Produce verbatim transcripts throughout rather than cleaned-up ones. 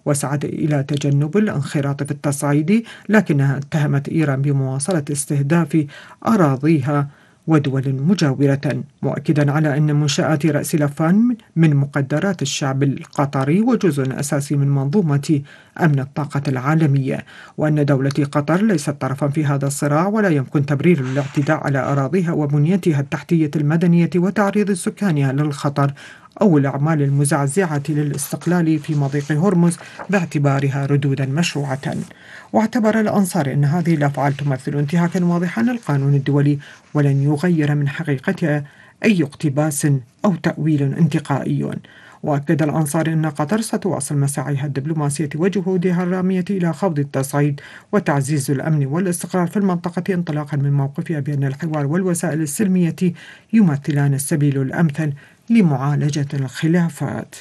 وسعت إلى تجنب الانخراط في التصعيد، لكنها اتهمت إيران بمواصلة استهداف أراضيها ودول مجاورة، مؤكدا على أن منشآت رأس لفان من مقدرات الشعب القطري وجزء أساسي من منظومة أمن الطاقة العالمية، وأن دولة قطر ليست طرفا في هذا الصراع، ولا يمكن تبرير الاعتداء على أراضيها وبنيتها التحتية المدنية وتعريض سكانها للخطر أو الأعمال المزعزعة للاستقلال في مضيق هرمز باعتبارها ردودا مشروعة. واعتبر الأنصار أن هذه الأفعال تمثل انتهاكا واضحا للقانون الدولي ولن يغير من حقيقتها أي اقتباس أو تأويل انتقائي. وأكد الأنصار أن قطر ستواصل مساعيها الدبلوماسية وجهودها الرامية إلى خوض التصعيد وتعزيز الأمن والاستقرار في المنطقة، انطلاقا من موقفها بأن الحوار والوسائل السلمية يمثلان السبيل الأمثل لمعالجة الخلافات.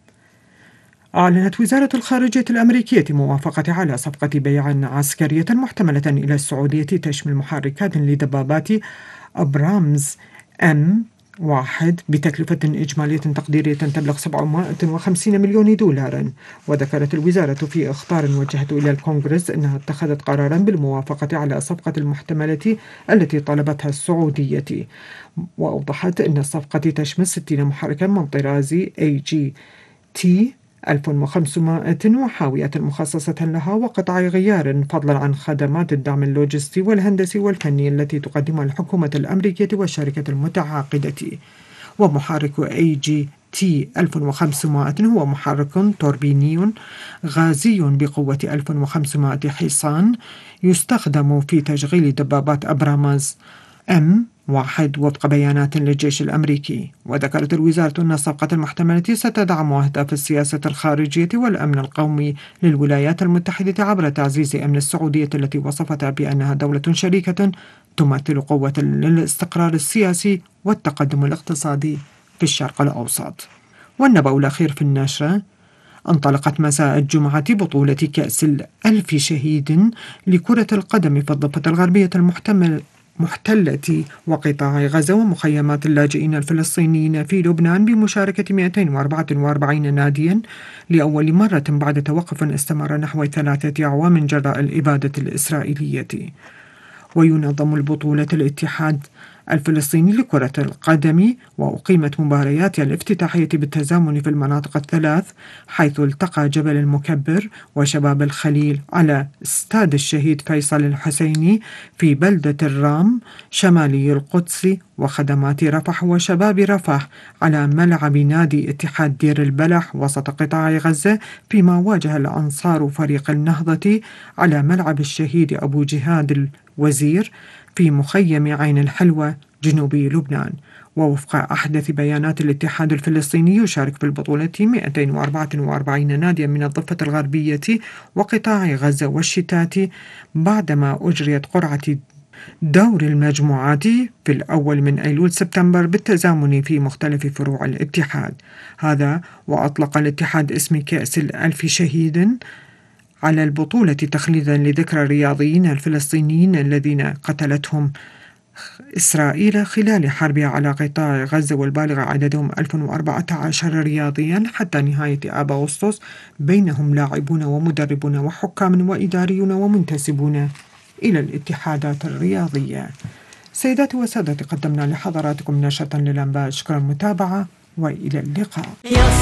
أعلنت وزارة الخارجية الأمريكية موافقة على صفقة بيع عسكرية محتملة إلى السعودية تشمل محركات لدبابات أبرامز أم واحد بتكلفة إجمالية تقديرية تبلغ سبعمائة وخمسين مليون دولار. وذكرت الوزارة في إخطار وجهته إلى الكونغرس أنها اتخذت قرارا بالموافقة على الصفقة المحتملة التي طلبتها السعودية، وأوضحت أن الصفقة تشمل ستين محركا من طراز إيه جي تي ألف وخمسمائة وحاويات مخصصة لها وقطع غيار، فضلا عن خدمات الدعم اللوجستي والهندسي والفني التي تقدمها الحكومة الأمريكية والشركة المتعاقدة. ومحرك إيه جي تي ألف وخمسمائة هو محرك توربيني غازي بقوة ألف وخمسمائة حصان يستخدم في تشغيل دبابات أبرامز أم واحد وفق بيانات للجيش الأمريكي. وذكرت الوزارة أن الصفقة المحتملة ستدعم أهداف السياسة الخارجية والأمن القومي للولايات المتحدة عبر تعزيز أمن السعودية التي وصفتها بأنها دولة شريكة تمثل قوة للاستقرار السياسي والتقدم الاقتصادي في الشرق الأوسط. والنبأ الأخير في النشرة: انطلقت مساء الجمعة بطولة كأس الألف شهيد لكرة القدم في الضفة الغربية المحتمل محتلة وقطاع غزة ومخيمات اللاجئين الفلسطينيين في لبنان بمشاركة مئتين وأربعة وأربعين ناديا لأول مرة بعد توقف استمر نحو ثلاثة أعوام جراء الإبادة الإسرائيلية. وينظم البطولة الاتحاد الفلسطيني لكرة القدم، وأقيمت مبارياتها الافتتاحية بالتزامن في المناطق الثلاث، حيث التقى جبل المكبر وشباب الخليل على استاد الشهيد فيصل الحسيني في بلدة الرام شمالي القدس، وخدمات رفح وشباب رفح على ملعب نادي اتحاد دير البلح وسط قطاع غزة، فيما واجه الأنصار فريق النهضة على ملعب الشهيد أبو جهاد الوزير في مخيم عين الحلوة جنوبي لبنان. ووفق أحدث بيانات الاتحاد الفلسطيني يشارك في البطولة مئتين وأربعة وأربعين ناديا من الضفة الغربية وقطاع غزة والشتات، بعدما أجريت قرعة دور المجموعات في الأول من أيلول سبتمبر بالتزامن في مختلف فروع الاتحاد هذا. وأطلق الاتحاد اسم كأس الألف شهيد على البطولة تخليدا لذكرى الرياضيين الفلسطينيين الذين قتلتهم إسرائيل خلال حربها على قطاع غزة، والبالغ عددهم ألف وأربعة عشر رياضيا حتى نهاية آب أغسطس، بينهم لاعبون ومدربون وحكام وإداريون ومنتسبون إلى الاتحادات الرياضية. سيداتي وسادتي، قدمنا لحضراتكم نشرة للأنباء. شكرا المتابعة وإلى اللقاء.